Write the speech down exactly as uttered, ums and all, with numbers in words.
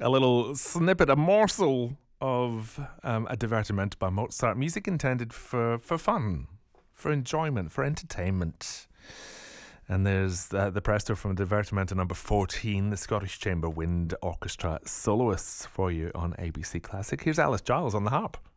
A little snippet, a morsel of um, a divertiment by Mozart. Music intended for, for fun, for enjoyment, for entertainment. And there's uh, the presto from Divertimento number fourteen, the Scottish Chamber Wind Orchestra soloists for you on A B C Classic. Here's Alice Giles on the harp.